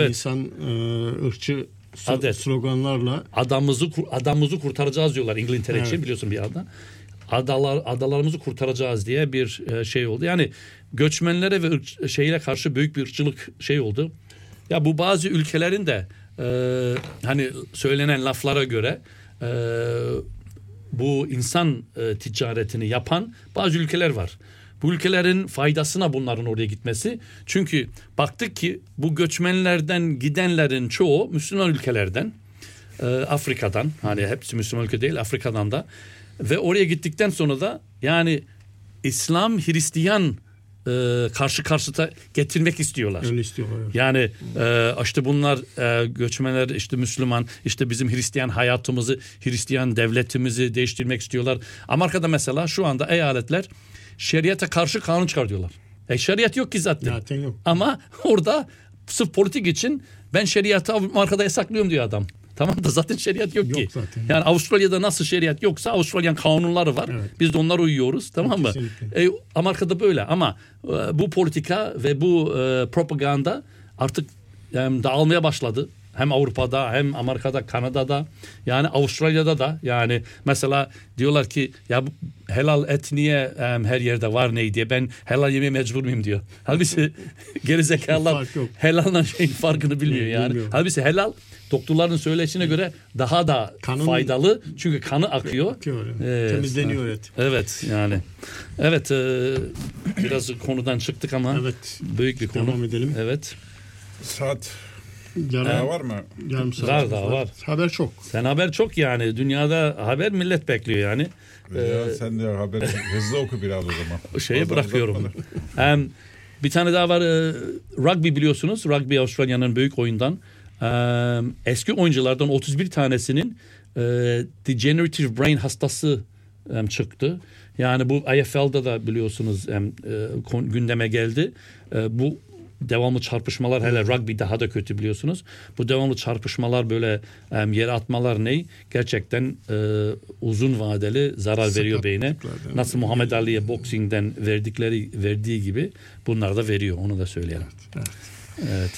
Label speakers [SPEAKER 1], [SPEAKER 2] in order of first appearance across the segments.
[SPEAKER 1] Evet.
[SPEAKER 2] insan ırkçı
[SPEAKER 1] Adet.
[SPEAKER 2] sloganlarla
[SPEAKER 1] adamımızı kurtaracağız diyorlar İngiltere için,
[SPEAKER 2] evet.
[SPEAKER 1] biliyorsun bir ada. Adalarımızı kurtaracağız diye bir şey oldu. Yani göçmenlere ve şeyle karşı büyük bir ırkçılık şey oldu. Ya bu bazı ülkelerin de hani söylenen laflara göre bu insan ticaretini yapan bazı ülkeler var. Bu ülkelerin faydasına bunların oraya gitmesi. Çünkü baktık ki bu göçmenlerden gidenlerin çoğu Müslüman ülkelerden, Afrika'dan, hani hepsi Müslüman ülke değil, Afrika'dan da, ve oraya gittikten sonra da yani İslam Hristiyan karşı karşıta getirmek istiyorlar.
[SPEAKER 2] Öyle istiyorlar. Evet.
[SPEAKER 1] Yani işte bunlar göçmenler, işte Müslüman, işte bizim Hristiyan hayatımızı, Hristiyan devletimizi değiştirmek istiyorlar. Amerika'da mesela şu anda eyaletler şeriata karşı kanun çıkartıyorlar. Şeriat yok ki zaten.
[SPEAKER 2] Yok.
[SPEAKER 1] Ama orada sırf politik için ben şeriatı Amerika'da yasaklıyorum diyor adam. Tamam da zaten şeriat yok ki.
[SPEAKER 2] Zaten.
[SPEAKER 1] Yani Avustralya'da nasıl şeriat yoksa Avustralyan kanunları var. Evet. Biz de onlara uyuyoruz, tamam mı? Amerika'da böyle ama bu politika ve bu propaganda artık dağılmaya başladı. Hem Avrupa'da hem Amerika'da, Kanada'da, yani Avustralya'da da. Yani mesela diyorlar ki ya helal et niye her yerde var ne diye, ben helal yemeye mecbur muyum diyor. Halbuki gerizekalılar helalla şeyin farkını bilmiyor yani. Bilmiyorum. Halbuki helal doktorların söyleşine göre daha da faydalı. Çünkü kanı akıyor.
[SPEAKER 2] Temizleniyor et.
[SPEAKER 1] Evet yani. Evet, biraz konudan çıktık ama
[SPEAKER 2] evet,
[SPEAKER 1] büyük bir konu.
[SPEAKER 2] Devam edelim.
[SPEAKER 1] Evet.
[SPEAKER 3] Saat daha var mı?
[SPEAKER 2] Yarım saat
[SPEAKER 1] var.
[SPEAKER 2] Haber çok.
[SPEAKER 1] Sen haber çok yani. Dünyada haber millet bekliyor yani.
[SPEAKER 3] Ya sen de haber hızlı oku biraz o zaman.
[SPEAKER 1] Şeyi bırakıyorum. Bir tane daha var. Rugby biliyorsunuz. Rugby Avustralya'nın büyük oyundan. Eski oyunculardan 31 tanesinin degenerative brain hastası çıktı. Yani bu AFL'da da biliyorsunuz gündeme geldi. Bu devamlı çarpışmalar, hele rugby daha da kötü biliyorsunuz. Bu devamlı çarpışmalar, böyle yere atmalar gerçekten uzun vadeli zarar veriyor beyne. Nasıl Muhammed Ali'ye boksingden verdiği gibi bunlar da veriyor. Onu da söyleyelim. Evet.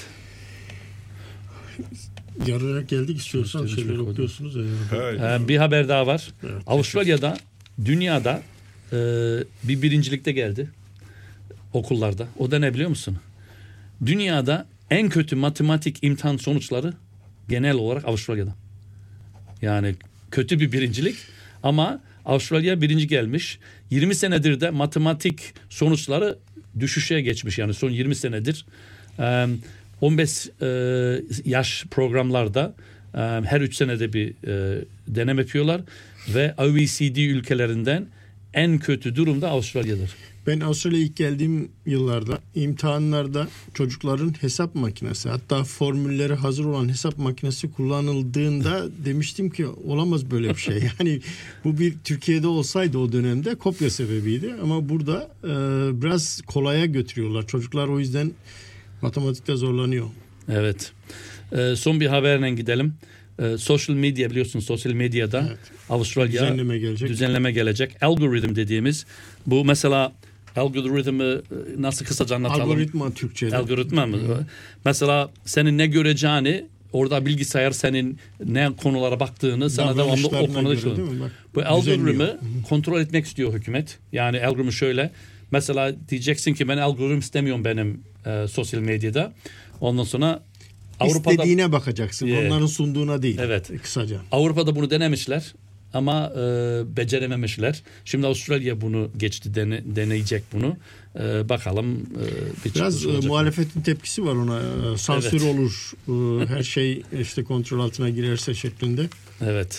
[SPEAKER 2] Yarıya geldik, istiyorsan şeyler okuyorsunuz.
[SPEAKER 1] Bir haber daha var.
[SPEAKER 2] Evet,
[SPEAKER 1] Avustralya'da, dünyada bir birincilikte geldi okullarda. O da ne biliyor musun? Dünyada en kötü matematik imtihan sonuçları genel olarak Avustralya'da. Yani kötü bir birincilik ama Avustralya birinci gelmiş. 20 senedir de matematik sonuçları düşüşe geçmiş. Yani son 20 senedir 15 yaş programlarda her 3 senede bir deneme yapıyorlar ve OECD ülkelerinden en kötü durumda Avustralya'dır.
[SPEAKER 2] Ben Avustralya'ya ilk geldiğim yıllarda imtihanlarda çocukların hesap makinesi, hatta formülleri hazır olan hesap makinesi kullanıldığında demiştim ki olamaz böyle bir şey. Yani bu bir Türkiye'de olsaydı o dönemde kopya sebebiydi ama burada biraz kolaya götürüyorlar. Çocuklar o yüzden matematikte zorlanıyor.
[SPEAKER 1] Evet. Son bir haberle gidelim. Sosyal medya, biliyorsunuz sosyal medyada evet, Avustralya düzenleme gelecek. Algoritm dediğimiz bu, mesela algoritmi nasıl kısaca anlatalım?
[SPEAKER 2] Algoritma Türkçe'de.
[SPEAKER 1] Algoritma mı? Mesela senin ne göreceğini, orada bilgisayar senin ne konulara baktığını sana devamlı o konuda söylüyor. Bu algoritmi kontrol etmek istiyor hükümet. Yani algoritmi şöyle. Mesela diyeceksin ki ben algoritm istemiyorum benim sosyal medyada. Ondan sonra Avrupa'da
[SPEAKER 2] İstediğine bakacaksın. Onların sunduğuna değil.
[SPEAKER 1] Evet.
[SPEAKER 2] Kısaca.
[SPEAKER 1] Avrupa'da bunu denemişler ama becerememişler. Şimdi Avustralya bunu geçti, deneyecek bunu. Bakalım.
[SPEAKER 2] Biraz muhalefetin tepkisi var ona. Sansür olur. Her şey işte kontrol altına girerse şeklinde.
[SPEAKER 1] Evet.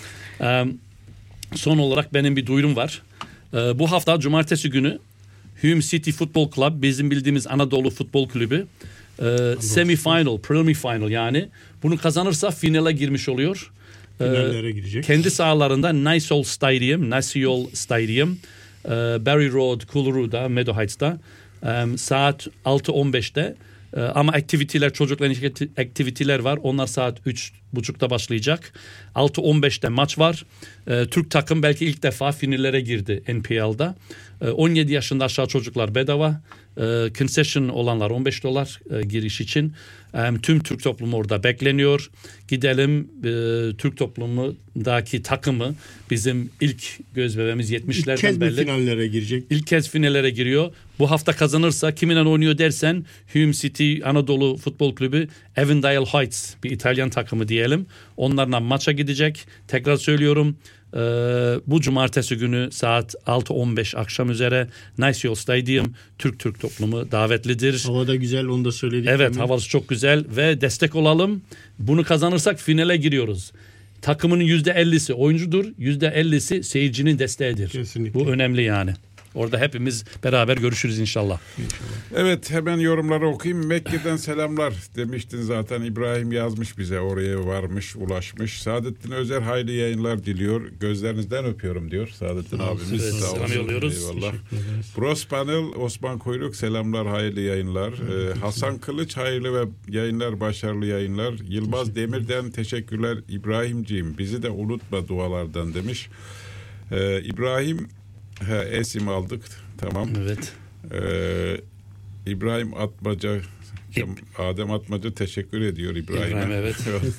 [SPEAKER 1] Son olarak benim bir duyurum var. Bu hafta cumartesi günü Hume City Football Club, bizim bildiğimiz Anadolu Futbol Kulübü, semi-final, preliminary yani bunu kazanırsa finale girmiş oluyor.
[SPEAKER 2] Finallere girecek.
[SPEAKER 1] Kendi sahalarında National Stadium, Barry Road, Coolooroo'da, Meadow Heights'ta saat 6:15'te Ama aktiviteler, çocukların aktiviteler var. Onlar saat 3.30'da başlayacak. 6.15'te maç var. Türk takım belki ilk defa finallere girdi NPL'da. 17 yaşında aşağı çocuklar bedava. Concession olanlar $15 giriş için. Tüm Türk toplumu orada bekleniyor. Gidelim Türk toplumundaki takımı, bizim ilk gözbebeğimiz 70'lerden
[SPEAKER 2] İlk kez
[SPEAKER 1] belli.
[SPEAKER 2] finallere girecek.
[SPEAKER 1] İlk kez finallere giriyor. Bu hafta kazanırsa kiminle oynuyor dersen Hume City Anadolu Futbol Kulübü, Avondale Heights bir İtalyan takımı diyelim. Onlarla maça gidecek. Tekrar söylüyorum. Bu cumartesi günü saat 6.15 akşam üzere Nice Yol Stadium, Türk toplumu davetlidir.
[SPEAKER 2] Hava da güzel, onu da söyledik.
[SPEAKER 1] Evet, havası çok güzel ve destek olalım. Bunu kazanırsak finale giriyoruz. Takımın %50'si oyuncudur, %50'si seyircinin desteğidir.
[SPEAKER 2] Kesinlikle.
[SPEAKER 1] Bu önemli yani. Orada hepimiz beraber görüşürüz inşallah.
[SPEAKER 3] Evet, hemen yorumları okuyayım. Mekke'den selamlar demiştin zaten. İbrahim yazmış bize, oraya varmış, ulaşmış. Saadettin Özer hayırlı yayınlar diliyor. Gözlerinizden öpüyorum diyor Saadettin abimiz.
[SPEAKER 1] Evet,
[SPEAKER 3] sağ olsun.
[SPEAKER 1] selam yolluyoruz.
[SPEAKER 3] Eyvallah. Bros Panel Osman Kuyruk selamlar, hayırlı yayınlar. Hasan Kılıç hayırlı ve yayınlar, başarılı yayınlar. Yılmaz Demir'den teşekkürler İbrahimciğim. Bizi de unutma dualardan demiş. İbrahim esim aldık. Tamam.
[SPEAKER 1] Evet.
[SPEAKER 3] İbrahim Atmaca, Adem Atmaca teşekkür ediyor İbrahim'e.
[SPEAKER 1] İbrahim, evet.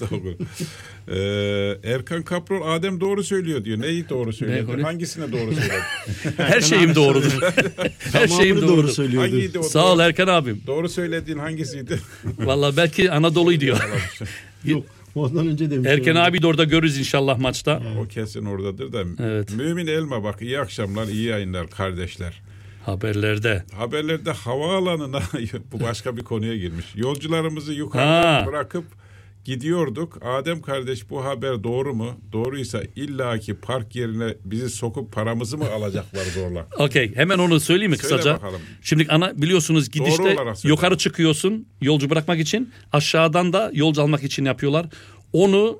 [SPEAKER 3] Erkan Kaprol, Adem doğru söylüyor diyor. Neyi doğru söylüyor? Hangisine doğru söylüyor?
[SPEAKER 1] Her şeyim doğrudur. Her şeyim
[SPEAKER 2] doğru
[SPEAKER 1] doğrudur.
[SPEAKER 2] söylüyordu.
[SPEAKER 3] Hangiydi o?
[SPEAKER 1] Sağ ol Erkan abim.
[SPEAKER 3] Doğru söylediğin hangisiydi?
[SPEAKER 1] Vallahi belki Anadolu'yu diyor.
[SPEAKER 2] Yok. Ondan önce demiş.
[SPEAKER 1] Erken abi de orada görürüz inşallah maçta.
[SPEAKER 3] O kesin oradadır da.
[SPEAKER 1] Evet.
[SPEAKER 3] Mümin Elma bak, iyi akşamlar, iyi yayınlar kardeşler.
[SPEAKER 1] Haberlerde.
[SPEAKER 3] Haberlerde havaalanına bu başka bir konuya girmiş. Yolcularımızı yukarıdan bırakıp gidiyorduk. Adem kardeş, bu haber doğru mu? Doğruysa illaki park yerine bizi sokup paramızı mı alacaklar zorla?
[SPEAKER 1] Okey, hemen onu söyleyeyim mi
[SPEAKER 3] Söyle
[SPEAKER 1] kısaca?
[SPEAKER 3] bakalım.
[SPEAKER 1] Şimdi biliyorsunuz gidişte yukarı çıkıyorsun yolcu bırakmak için, aşağıdan da yolcu almak için yapıyorlar. Onu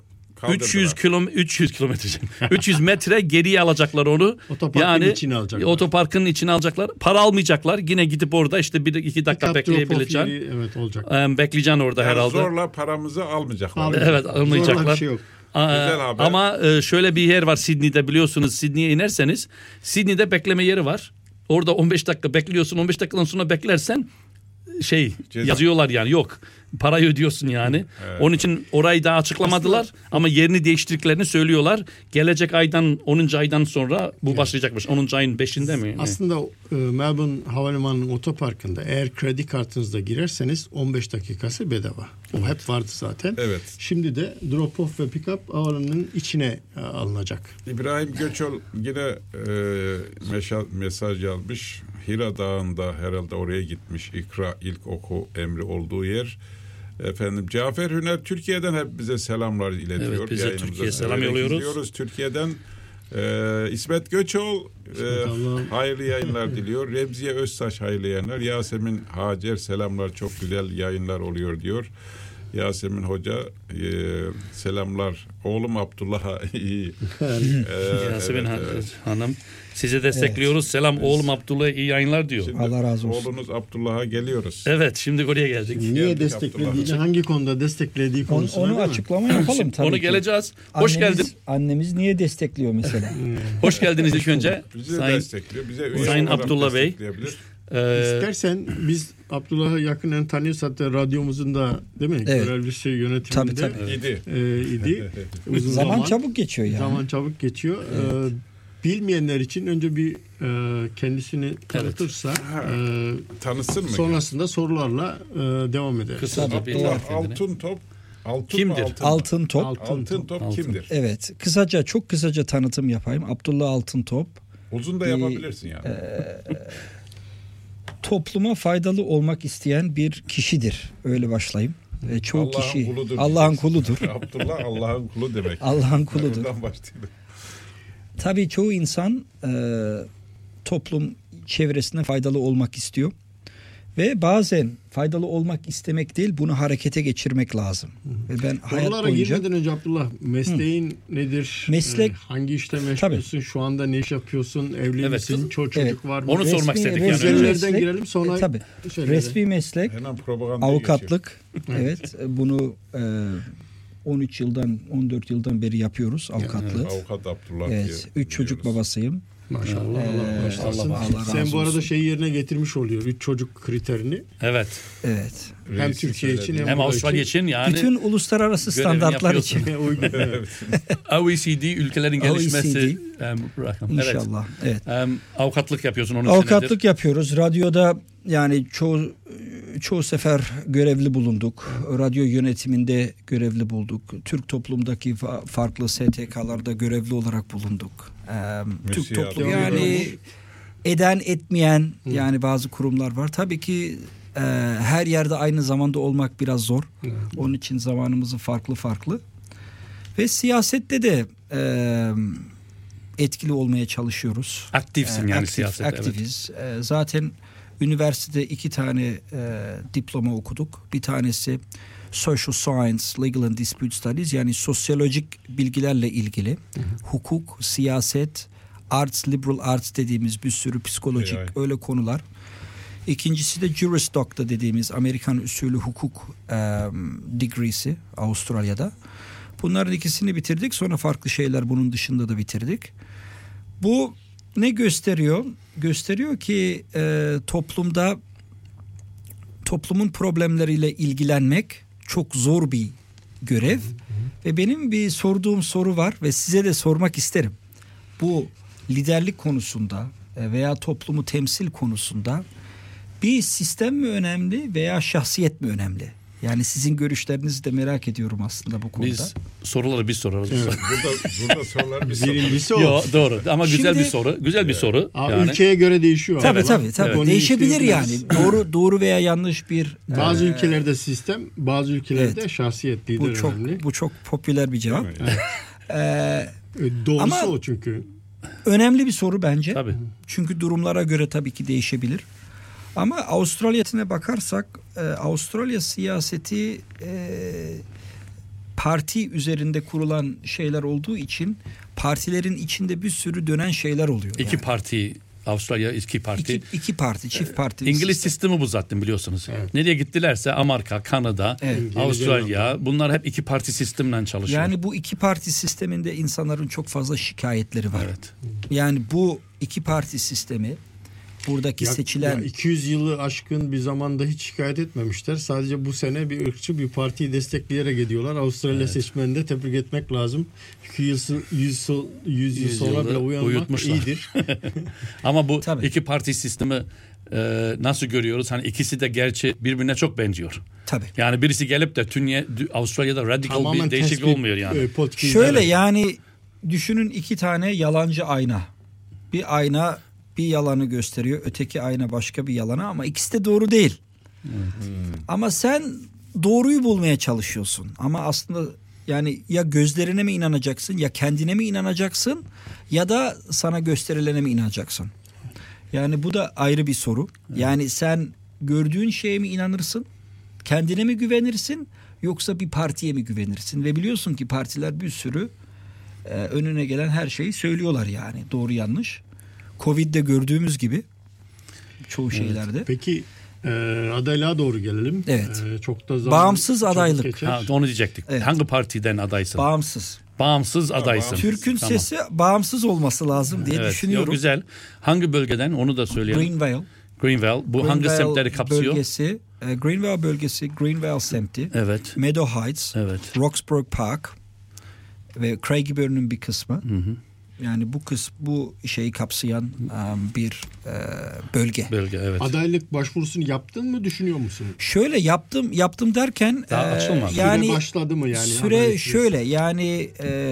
[SPEAKER 1] 300 metre geriye alacaklar onu.
[SPEAKER 2] Otoparkın içine alacaklar.
[SPEAKER 1] Otoparkın içine alacaklar. Para almayacaklar. Yine gidip orada işte 1-2 dakika bekleyebileceksin.
[SPEAKER 2] Evet, olacak.
[SPEAKER 1] Bekleyeceksin orada
[SPEAKER 3] Yani
[SPEAKER 1] herhalde.
[SPEAKER 3] zorla paramızı almayacaklar.
[SPEAKER 1] Evet, almayacaklar.
[SPEAKER 2] Zorla bir şey yok.
[SPEAKER 3] Güzel haber.
[SPEAKER 1] Ama şöyle bir yer var Sydney'de, biliyorsunuz. Sydney'e inerseniz Sydney'de bekleme yeri var. Orada 15 dakika bekliyorsun. 15 dakikadan sonra beklersen
[SPEAKER 3] Ceza.
[SPEAKER 1] yazıyorlar yani, yok. Parayı ödüyorsun yani.
[SPEAKER 3] Evet.
[SPEAKER 1] Onun için orayı daha açıklamadılar ama yerini değiştirdiklerini söylüyorlar. Gelecek aydan 10. aydan sonra bu başlayacakmış. 10. ayın 5'inde mi?
[SPEAKER 2] Aslında Melbourne Havalimanı'nın otoparkında eğer kredi kartınızla girerseniz 15 dakikası bedava. O hep vardı zaten.
[SPEAKER 3] Evet.
[SPEAKER 2] Şimdi de drop off ve pick up havalimanının içine alınacak.
[SPEAKER 3] İbrahim Göçol yine mesaj yazmış. Hira Dağı'nda herhalde oraya gitmiş. İkra ilk oku emri olduğu yer. Efendim Cafer Hüner Türkiye'den hep bize selamlar iletiyor.
[SPEAKER 1] Evet, bize
[SPEAKER 3] Yayınımıza
[SPEAKER 1] Türkiye'ye selam yolluyoruz.
[SPEAKER 3] Türkiye'den İsmet Göçol hayırlı yayınlar diliyor. Remziye Özsaç hayırlı yayınlar. Yasemin Hacer selamlar, çok güzel yayınlar oluyor diyor. Yasemin Hoca selamlar. Oğlum Abdullah'a iyi.
[SPEAKER 1] Yasemin Hanım, sizi destekliyoruz. Evet. Selam oğlum Abdullah'a iyi yayınlar diyor.
[SPEAKER 3] Şimdi
[SPEAKER 4] Allah razı olsun.
[SPEAKER 3] Oğlunuz Abdullah'a geliyoruz.
[SPEAKER 1] Evet, şimdi oraya geldik.
[SPEAKER 2] Niye desteklediğini, hangi konuda desteklediği konusuna
[SPEAKER 4] onu açıklama yapalım tabii
[SPEAKER 1] onu
[SPEAKER 4] ki.
[SPEAKER 1] geleceğiz. Hoş geldin.
[SPEAKER 4] Annemiz niye destekliyor mesela?
[SPEAKER 1] Hoş geldiniz ilk önce.
[SPEAKER 3] Bizi destekliyor. Bize
[SPEAKER 1] Sayın Abdullah Bey.
[SPEAKER 2] İstersen biz Abdullah'ı yakından tanıyoruz, hatta radyomuzun da değil mi?
[SPEAKER 4] Evet.
[SPEAKER 2] Görevlisi yönetiminde.
[SPEAKER 4] Tabii.
[SPEAKER 3] İdi.
[SPEAKER 2] Uzun
[SPEAKER 4] Zaman çabuk geçiyor yani.
[SPEAKER 2] Zaman çabuk geçiyor. Evet. Bilmeyenler için önce bir kendisini tanıtırsa
[SPEAKER 3] tanısın mı?
[SPEAKER 2] Sonrasında sorularla devam eder.
[SPEAKER 1] Kısaca bir
[SPEAKER 3] Altın Top.
[SPEAKER 1] Kimdir?
[SPEAKER 4] Altın Top.
[SPEAKER 3] Altın Top kimdir?
[SPEAKER 4] Evet. Çok kısaca tanıtım yapayım. Abdullah Altın Top.
[SPEAKER 3] Uzun da yapabilirsin yani.
[SPEAKER 4] Topluma faydalı olmak isteyen bir kişidir. Öyle başlayayım. Çoğu
[SPEAKER 3] Allah'ın
[SPEAKER 4] kişi
[SPEAKER 3] kuludur.
[SPEAKER 4] Allah'ın kuludur.
[SPEAKER 3] Abdullah Allah'ın kulu demek.
[SPEAKER 4] Allah'ın kuludur.
[SPEAKER 3] Oradan başlayalım.
[SPEAKER 4] Tabii çoğu insan toplum çevresine faydalı olmak istiyor. Ve bazen faydalı olmak istemek değil, bunu harekete geçirmek lazım. Ve ben hayat
[SPEAKER 2] Oralara
[SPEAKER 4] boyunca...
[SPEAKER 2] girmeden önce Abdullah, mesleğin nedir?
[SPEAKER 4] Meslek...
[SPEAKER 2] Hangi işte meşgulsün? Şu anda ne iş yapıyorsun? Evli misin? Çocuk var mı?
[SPEAKER 1] Onu sormak istedik.
[SPEAKER 2] Resmi girelim sonra.
[SPEAKER 4] Tabii. Resmi meslek, avukatlık. Evet. Bunu 13 yıldan 14 yıldan beri yapıyoruz avukatlığı.
[SPEAKER 3] Yani, avukat Abdullah.
[SPEAKER 4] Evet. 3 çocuk babasıyım.
[SPEAKER 2] Maşallah. Allah başlasın. Sen bu arada şeyi yerine getirmiş oluyor. 3 çocuk kriterini.
[SPEAKER 1] Evet.
[SPEAKER 4] Evet.
[SPEAKER 2] Hem Türkiye için
[SPEAKER 1] hem Avustralya için yani.
[SPEAKER 4] Bütün uluslararası standartlar için.
[SPEAKER 1] OECD ülkelerin gelişmesi.
[SPEAKER 4] İnşallah. Evet.
[SPEAKER 1] Avukatlık yapıyorsun onu.
[SPEAKER 4] Avukatlık
[SPEAKER 1] senedir.
[SPEAKER 4] yapıyoruz. Radyoda yani çoğu sefer görevli bulunduk. Radyo yönetiminde görevli bulduk. Türk toplumdaki farklı STK'larda görevli olarak bulunduk. Türk toplumu yani eden etmeyen yani bazı kurumlar var. Tabii ki her yerde aynı zamanda olmak biraz zor. Onun için zamanımızı farklı. Ve siyasette de etkili olmaya çalışıyoruz.
[SPEAKER 1] Aktifsin yani siyasette.
[SPEAKER 4] Aktifiz. Evet. Zaten üniversitede 2 tane diploma okuduk. Bir tanesi Social Science, Legal and Dispute Studies yani sosyolojik bilgilerle ilgili. Hukuk, siyaset, arts, liberal arts dediğimiz bir sürü psikolojik öyle konular. İkincisi de Juris Doctor dediğimiz Amerikan usulü hukuk degree'si Avustralya'da. Bunların ikisini bitirdik. Sonra farklı şeyler bunun dışında da bitirdik. Bu ne gösteriyor? Gösteriyor ki toplumun problemleriyle ilgilenmek çok zor bir görev. Ve benim bir sorduğum soru var ve size de sormak isterim. Bu liderlik konusunda veya toplumu temsil konusunda bir sistem mi önemli veya şahsiyet mi önemli? Yani sizin görüşlerinizi de merak ediyorum aslında bu konuda.
[SPEAKER 1] Biz soruları biz sorarız.
[SPEAKER 3] Evet. burada sorular biz
[SPEAKER 2] Birincisi o.
[SPEAKER 1] Yo, doğru ama güzel bir soru. Güzel bir soru.
[SPEAKER 2] Yani. Ülkeye göre değişiyor.
[SPEAKER 4] Tabii.
[SPEAKER 2] Evet.
[SPEAKER 4] Değişebilir yani. Doğru veya yanlış bir...
[SPEAKER 2] Bazı ülkelerde sistem, bazı ülkelerde şahsiyet, lider önemli.
[SPEAKER 4] Bu çok popüler bir cevap.
[SPEAKER 2] Doğrusu
[SPEAKER 4] ama
[SPEAKER 2] o çünkü.
[SPEAKER 4] Önemli bir soru bence.
[SPEAKER 1] Tabii.
[SPEAKER 4] Çünkü durumlara göre tabii ki değişebilir. Ama Avustralya'sine bakarsak Avustralya siyaseti parti üzerinde kurulan şeyler olduğu için partilerin içinde bir sürü dönen şeyler oluyor.
[SPEAKER 1] İki parti, Avustralya iki parti.
[SPEAKER 4] İki parti, çift parti.
[SPEAKER 1] İngiliz sistemi bu zaten biliyorsunuz. Evet. Nereye gittilerse Amerika, Kanada, Avustralya bunlar hep iki parti sistemle çalışıyor.
[SPEAKER 4] Yani bu iki parti sisteminde insanların çok fazla şikayetleri var.
[SPEAKER 1] Evet.
[SPEAKER 4] Yani bu iki parti sistemi buradaki seçilen
[SPEAKER 2] 200 yılı aşkın bir zamanda hiç şikayet etmemişler. Sadece bu sene bir ırkçı bir partiyi destekleyerek gidiyorlar. Avustralya seçmenini de tebrik etmek lazım. 100 yıl sonra bile uyanmak iyidir.
[SPEAKER 1] Ama bu iki parti sistemi nasıl görüyoruz? Hani ikisi de gerçi birbirine çok benziyor.
[SPEAKER 4] Tabii. Yani
[SPEAKER 1] birisi gelip de Avustralya'da radikal bir değişiklik olmuyor yani.
[SPEAKER 4] Şöyle yani düşünün 2 tane yalancı ayna. Bir ayna bir yalanı gösteriyor. Öteki ayna başka bir yalanı ama ikisi de doğru değil. Ama sen doğruyu bulmaya çalışıyorsun. Ama aslında yani ya gözlerine mi inanacaksın ya kendine mi inanacaksın ya da sana gösterilene mi inanacaksın? Yani bu da ayrı bir soru. Yani sen gördüğün şeye mi inanırsın? Kendine mi güvenirsin? Yoksa bir partiye mi güvenirsin? Ve biliyorsun ki partiler bir sürü önüne gelen her şeyi söylüyorlar yani. Doğru yanlış. Covid'de gördüğümüz gibi çoğu şeylerde.
[SPEAKER 2] Peki adaylığa doğru gelelim.
[SPEAKER 4] Evet.
[SPEAKER 2] Çok da
[SPEAKER 4] bağımsız adaylık.
[SPEAKER 1] Onu diyecektik. Evet. Hangi partiden adaysın? Bağımsız adaysın.
[SPEAKER 4] Türk'ün sesi bağımsız olması lazım diye düşünüyorum.
[SPEAKER 1] Güzel. Hangi bölgeden onu da söyleyelim. Greenvale. Bu hangi semtleri kapsıyor?
[SPEAKER 4] Bölgesi, Greenvale bölgesi, Greenvale semti.
[SPEAKER 1] Evet.
[SPEAKER 4] Meadow Heights, Roxburgh Park ve Craigieburne'un bir kısmı. Yani bu şeyi kapsayan bir bölge.
[SPEAKER 1] Evet.
[SPEAKER 2] Adaylık başvurusunu yaptın mı, düşünüyor musun?
[SPEAKER 4] Şöyle yaptım derken
[SPEAKER 2] yani süre başladı mı yani?
[SPEAKER 4] Süre şöyle yani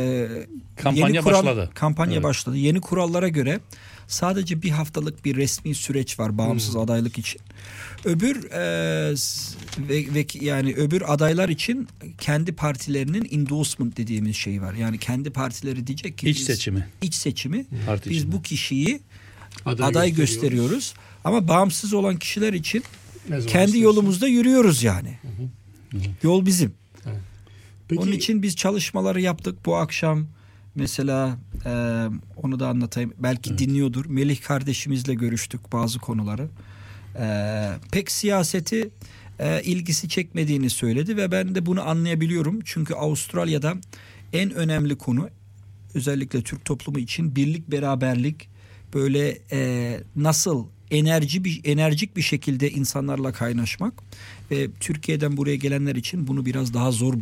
[SPEAKER 1] kampanya
[SPEAKER 4] başladı. Yeni kurallara göre sadece bir haftalık bir resmi süreç var bağımsız adaylık için. Öbür adaylar için kendi partilerinin endorsement dediğimiz şey var. Yani kendi partileri diyecek ki iç seçimi. Biz bu kişiyi aday gösteriyoruz. Ama bağımsız olan kişiler için
[SPEAKER 2] Ne zaman
[SPEAKER 4] kendi
[SPEAKER 2] istersen.
[SPEAKER 4] yolumuzda yürüyoruz yani. Yol bizim.
[SPEAKER 2] Peki,
[SPEAKER 4] Onun için biz çalışmaları yaptık bu akşam. Mesela onu da anlatayım. Belki dinliyordur. Melih kardeşimizle görüştük bazı konuları. Pek siyaseti ilgisi çekmediğini söyledi ve ben de bunu anlayabiliyorum. Çünkü Avustralya'da en önemli konu, özellikle Türk toplumu için, birlik, beraberlik, böyle nasıl enerjik bir şekilde insanlarla kaynaşmak ve Türkiye'den buraya gelenler için bunu biraz daha zor